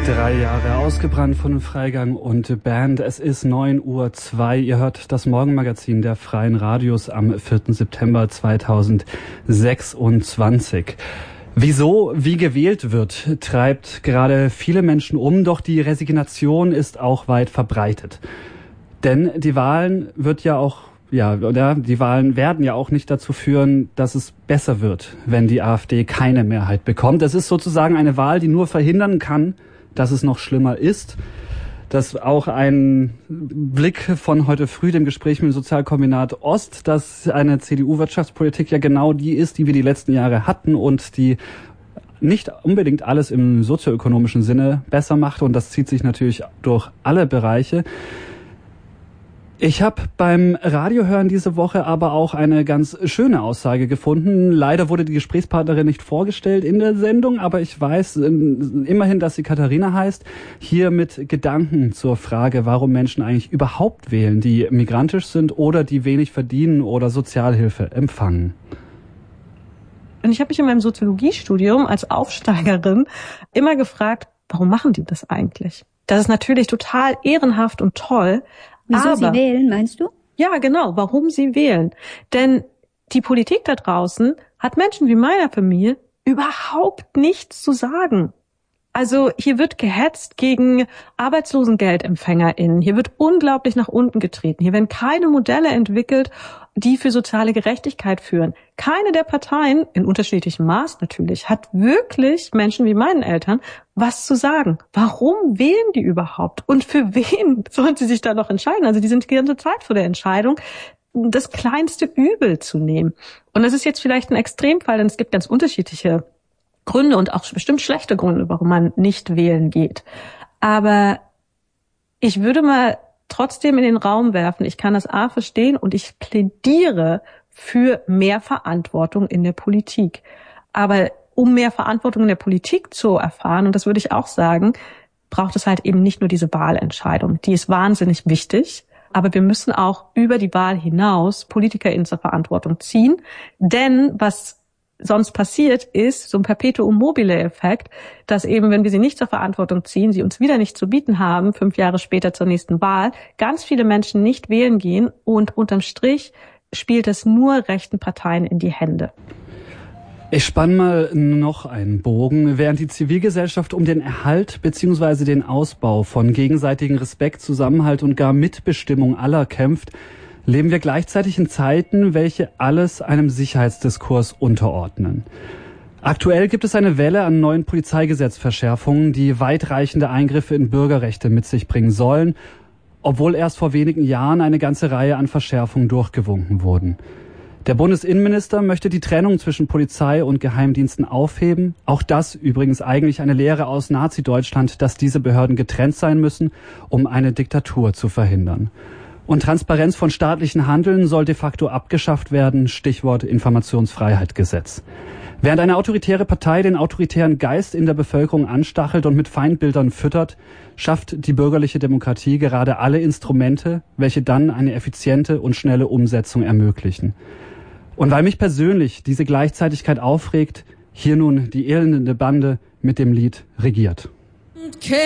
3 Jahre ausgebrannt von Freigang und Band. Es ist 9:02 Uhr. Ihr hört das Morgenmagazin der Freien Radios am 4. September 2026. Wieso, wie gewählt wird, treibt gerade viele Menschen um, doch die Resignation ist auch weit verbreitet. Denn die Wahlen die Wahlen werden ja auch nicht dazu führen, dass es besser wird, wenn die AfD keine Mehrheit bekommt. Es ist sozusagen eine Wahl, die nur verhindern kann, dass es noch schlimmer ist. Das auch ein Blick von heute früh, dem Gespräch mit dem Sozialkombinat Ost, dass eine CDU-Wirtschaftspolitik ja genau die ist, die wir die letzten Jahre hatten und die nicht unbedingt alles im sozioökonomischen Sinne besser macht. Und das zieht sich natürlich durch alle Bereiche. Ich habe beim Radiohören diese Woche aber auch eine ganz schöne Aussage gefunden. Leider wurde die Gesprächspartnerin nicht vorgestellt in der Sendung, aber ich weiß immerhin, dass sie Katharina heißt. Hier mit Gedanken zur Frage, warum Menschen eigentlich überhaupt wählen, die migrantisch sind oder die wenig verdienen oder Sozialhilfe empfangen. Und ich habe mich in meinem Soziologiestudium als Aufsteigerin immer gefragt, warum machen die das eigentlich? Das ist natürlich total ehrenhaft und toll. Wieso sie wählen, meinst du? Ja, genau, warum sie wählen. Denn die Politik da draußen hat Menschen wie meiner Familie überhaupt nichts zu sagen. Also hier wird gehetzt gegen ArbeitslosengeldempfängerInnen. Hier wird unglaublich nach unten getreten. Hier werden keine Modelle entwickelt, die für soziale Gerechtigkeit führen. Keine der Parteien, in unterschiedlichem Maß natürlich, hat wirklich Menschen wie meinen Eltern was zu sagen. Warum wählen die überhaupt? Und für wen sollen sie sich da noch entscheiden? Also die sind die ganze Zeit vor der Entscheidung, das kleinste Übel zu nehmen. Und das ist jetzt vielleicht ein Extremfall, denn es gibt ganz unterschiedliche Gründe und auch bestimmt schlechte Gründe, warum man nicht wählen geht. Aber ich würde mal trotzdem in den Raum werfen, ich kann das verstehen und ich plädiere für mehr Verantwortung in der Politik. Aber um mehr Verantwortung in der Politik zu erfahren, und das würde ich auch sagen, braucht es halt eben nicht nur diese Wahlentscheidung. Die ist wahnsinnig wichtig, aber wir müssen auch über die Wahl hinaus PolitikerInnen zur Verantwortung ziehen. Denn was sonst passiert ist, so ein Perpetuum mobile Effekt, dass eben, wenn wir sie nicht zur Verantwortung ziehen, sie uns wieder nicht zu bieten haben, 5 Jahre später zur nächsten Wahl, ganz viele Menschen nicht wählen gehen und unterm Strich spielt es nur rechten Parteien in die Hände. Ich spann mal noch einen Bogen. Während die Zivilgesellschaft um den Erhalt bzw. den Ausbau von gegenseitigem Respekt, Zusammenhalt und gar Mitbestimmung aller kämpft, leben wir gleichzeitig in Zeiten, welche alles einem Sicherheitsdiskurs unterordnen. Aktuell gibt es eine Welle an neuen Polizeigesetzverschärfungen, die weitreichende Eingriffe in Bürgerrechte mit sich bringen sollen, obwohl erst vor wenigen Jahren eine ganze Reihe an Verschärfungen durchgewunken wurden. Der Bundesinnenminister möchte die Trennung zwischen Polizei und Geheimdiensten aufheben. Auch das übrigens eigentlich eine Lehre aus Nazi-Deutschland, dass diese Behörden getrennt sein müssen, um eine Diktatur zu verhindern. Und Transparenz von staatlichen Handeln soll de facto abgeschafft werden, Stichwort Informationsfreiheitsgesetz. Während eine autoritäre Partei den autoritären Geist in der Bevölkerung anstachelt und mit Feindbildern füttert, schafft die bürgerliche Demokratie gerade alle Instrumente, welche dann eine effiziente und schnelle Umsetzung ermöglichen. Und weil mich persönlich diese Gleichzeitigkeit aufregt, hier nun die elende Bande mit dem Lied Regiert.